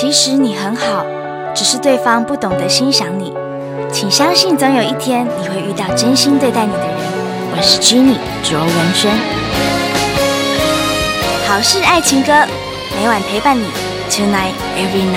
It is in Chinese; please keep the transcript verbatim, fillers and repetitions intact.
其实你很好，只是对方不懂得欣赏你。请相信，总有一天你会遇到真心对待你的人。我是 Jenny 卓文萱，好事爱情歌，每晚陪伴你 ，Tonight every night。